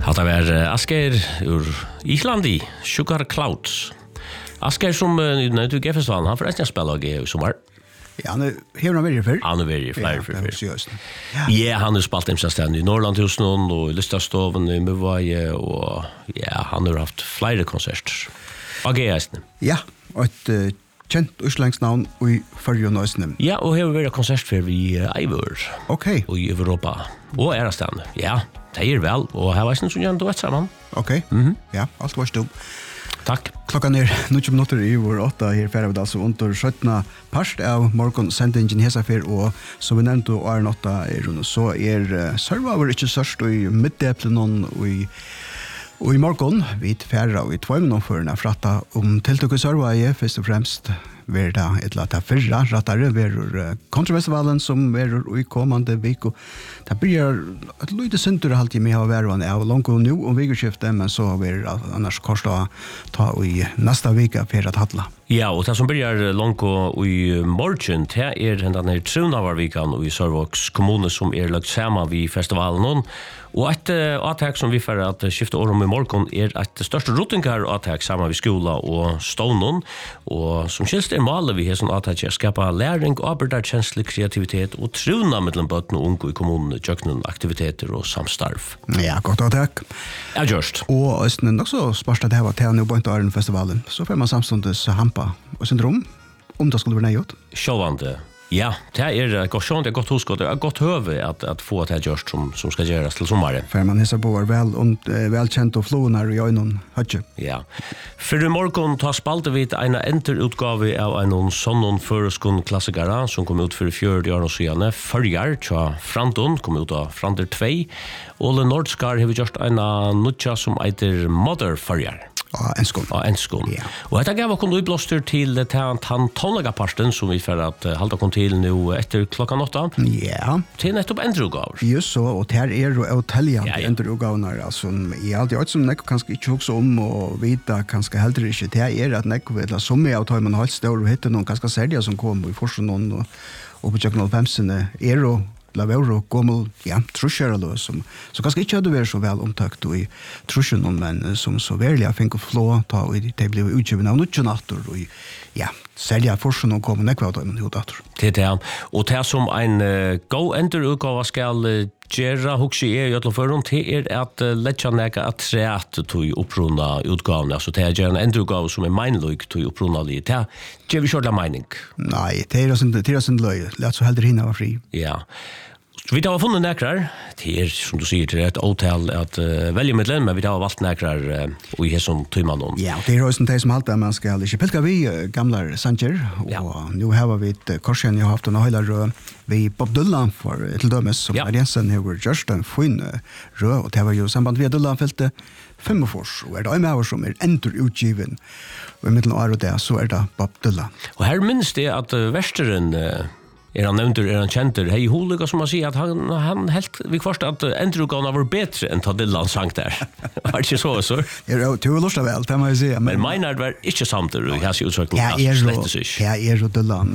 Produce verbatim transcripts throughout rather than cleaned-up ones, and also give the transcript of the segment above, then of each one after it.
Hatta var Asgeir ur Islandi, Sugar Clouds. Asgeir som nevnte G-festivalen, han forresten spiller G i sommer. Ja, han er hever han veldig før. Han er veldig flere før. Ja, ja, han er spalt imstånd i Norrlandhusen og i Lystastoven i Møvaje, og ja, han har haft flere konserter. Av G-eisene. Ja, og et uh, kjent utslagsnavn i Førje Nøysene. Ja, og her har vært konsertfer i Eivør. Ok. Og i Europa. Og Ærastane. Ja, det er vel. Og her var ikke noe som gjør en duett sammen. Ok. Mhm. Ja, alt var stod. Takk. Klokkan er nitton minutter i vår åtta, her færre vi altså under sjøttende part av morgen sendingen Hesafer, og som vi nevnte å er åtta er rundt, så er uh, server ikke sørst i middeplen og i Og i morgen, vi færre og i tvøymen omførende fratta om tiltøkket Sørveie, først og fremst ver det et eller annet fyrre, rattere verur kontrafestivalen som verur i kommande vik, og det blir et lite synder alltid med å være av langt og nå om vikeskiftet, men så ver annars korset ta i neste vika for at hadla. Ja, og det som blir langt og i morgen, det er denne Trunavarvikan i Sørvågs kommune som er lagt sammen vid festivalen. Og et uh, avtak som vi får at skifte år om i morgen er et største rotingar avtak sammen vid skola og stånden, og som kjelst er maler vi har sånn avtak å skapa læring, arbeidskjenslig kreativitet og truna mellom bøtten og unge i kommunen, tjøkkenen aktiviteter og samstarv. Ja, godt avtak. Ja, gjørst. Og Østen er også spørst at det var til nå på en festivalen, så får man samstundes hampa og syndrom, om det skulle være nøyot. Sjåvande. Ja, det er godt sjånt, det er godt husk, og det er godt høve at, at få det gjørst som, som skal gjøres til sommaren. For man hissa på er vel, um, velkjent og floner i øynene høtje. Ja. For i morgen tar spalte vi en enterutgave av en sånn føreskund klassikere som kom ut for fjørde år og siden. Følger, tja Frandon, kom ut av Frander to. Ole Nordskar har vi gjort en nutja som heter Mother Følger. Ja, en skål. Ja, en skål. Ja. Og dette gav oss utblåster til den tonlega-parten som vi får at halda kom til nå etter klokka åtta. Ja. Til nettopp enderutgaver. Just så, og her er jo utallige Ja, ja. enderutgavene. Altså, jeg har alltid hørt som nekko kanskje ikke også om og vite kanskje heller ikke. Det er at nekko vet, som jeg har tatt med helt større og hittet noen kanskje serier som kom i forskjellen og, og på tjøkken halvfemsene er jo Lavero gommel, ja, trusjer eller som så kanskje ikke hadde vært så vel omtakt i trusjen, men som så veldig jeg fikk å flå, ta og de ble utgivet av nødvendig natter, og ja, særlig jeg forskjell og kom nekva av dem i hodatter. Det er det. Og det som en uh, god enderutgave skal uh, gjøre, hukse er i Øtloføren, det er at uh, letja neka at treat til oppruna utgavene, altså det er gjerne en enderutgave som er meinløyk til oppruna li. Det gjør vi kjørlig meining. Nei, det er sin løy, let så heller hinna var fri. Ja. Så vi har funnet nekrar, det er som du sier, det er et åtal at uh, velge middelen, men vi har valgt nekrar uh, og i hesson tøymannen. Ja, og det er også en teg som halte, man skal ikke pilka vi uh, gamle sanger, og Ja. nå har vi et uh, korsen jeg har haft en høyler rød, vi Bob Dylan for uh, til dømes, som Ja. er Jensen har gjort en fin uh, rød, og det var jo samband vi Dylan fylte fem og fors, og er det en av oss som er endur utgiven, og i middelen av det, så er det Bob Dylan. Og her minns det at uh, versteren uh, er han nevnter, er han kjenter, hei Holika som han sier at han, han helt vi kvarst at uh, enderutgavene var bedre enn ta Dylan sang der. Var det ikke så, så? Er det jo lustig vel, det må jeg si. Men meinar var ikke samtidig i hans utsøkning, Ja, er jo, ja, er jo Dylan,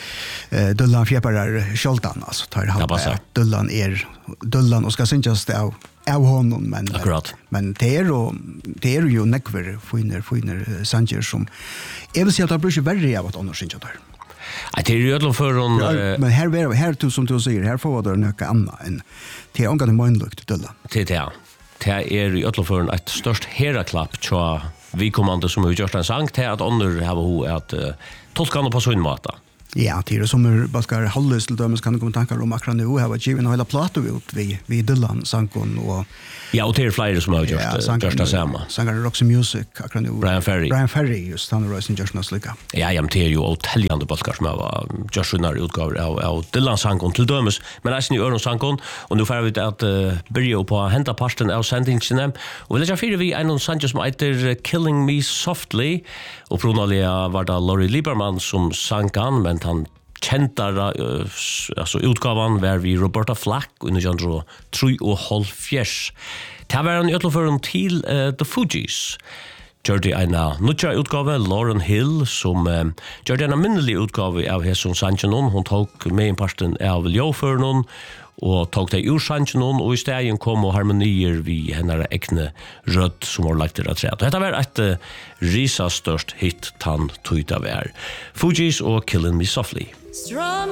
uh, Dylan fjepparar Kjoldan, altså, tar Ja, halva, passa. at Dylan er, Dylan, og skal synges det av, av honom, men, Akkurat. men det er jo, det er jo nekver, finer, finer uh, sanger som, jeg vil si at det blir ikke verre av at annars synges der. Nei, det er jo ødelen for hun... Ja, men her, her, her to, som du sier, her får det noe annet enn til ångene møgnlukt Dylan. Til det, det er i ødelen for hun et størst heraklapp til vi kommande som har gjort en sang til at ånder har ho at uh, tolka han på sånn måte. Ja, til det som er bare skal halvløs til dømes kan det komme tankar om akkurat nå, her var givet en hele plate ut vi, vi Dylan sangen og Ja, og det er flere som har gjort, ja, uh, gjort det samme. Sanger Roxy Music akkurat nå. Brian Ferry. Brian Ferry, just, han er også en gjørsnes lykka. Ja, ja, men det er jo åteljande balkar som har gjort sånne utgaver av, av Dylan sangen til dømes, men jeg er i øren sangen, og nå får vi at uh, byrja på å hente parten av sendingene, og vi leger fire vi en sanger som heter Killing Me Softly, og pronalia var det Laurie Lieberman som sang han, men han kjentare uh, altså utgavan var vi Roberta Flack og nitjan tre og halv fjers. Det var en utgaven til uh, The Fugees. Gjør de en nutja utgave, Lauryn Hill, som uh, gjør de en minnelig utgave av Hesson Sanchenon. Hun tok med en parten av Ljoførnon, og tok det ur sannsjen og i stegen kom og harmonier vi hennar egne rødt som var lagt til at træt. Dette var et uh, risa størst hit tann tøyta vær. Fugees og Killing Me Softly.